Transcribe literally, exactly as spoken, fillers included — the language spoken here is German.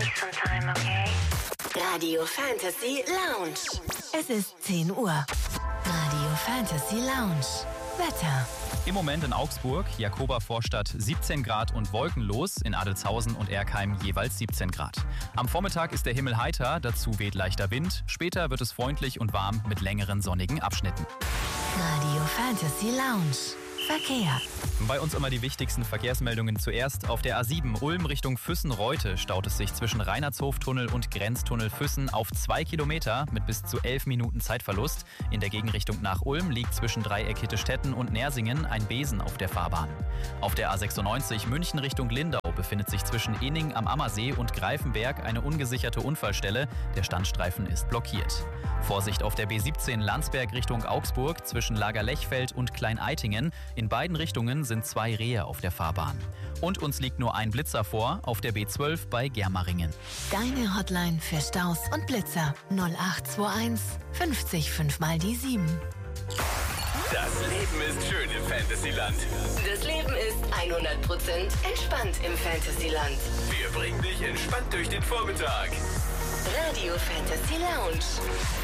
Some time, okay? Radio Fantasy Lounge. Es ist zehn Uhr. Radio Fantasy Lounge. Wetter. Im Moment in Augsburg, Jakoba-Vorstadt siebzehn Grad und wolkenlos, in Adelzhausen und Erkheim jeweils siebzehn Grad. Am Vormittag ist der Himmel heiter, dazu weht leichter Wind. Später wird es freundlich und warm mit längeren sonnigen Abschnitten. Radio Fantasy Lounge. Verkehr. Bei uns immer die wichtigsten Verkehrsmeldungen zuerst. Auf der A sieben Ulm Richtung Füssen-Reute staut es sich zwischen Reinhardshoftunnel und Grenztunnel Füssen auf zwei Kilometer mit bis zu elf Minuten Zeitverlust. In der Gegenrichtung nach Ulm liegt zwischen Dreieck Hittestetten und Nersingen ein Besen auf der Fahrbahn. Auf der A sechsundneunzig München Richtung Lindau befindet sich zwischen Ening am Ammersee und Greifenberg eine ungesicherte Unfallstelle. Der Standstreifen ist blockiert. Vorsicht auf der B siebzehn Landsberg Richtung Augsburg zwischen Lagerlechfeld und Klein-Eitingen. In beiden Richtungen sind zwei Rehe auf der Fahrbahn. Und uns liegt nur ein Blitzer vor, auf der B zwölf bei Germaringen. Deine Hotline für Staus und Blitzer. null acht zwei eins fünfzig fünf mal die sieben. Das Leben ist schön im Fantasyland. Das Leben ist hundert Prozent entspannt im Fantasyland. Wir bringen dich entspannt durch den Vormittag. Radio Fantasy Lounge.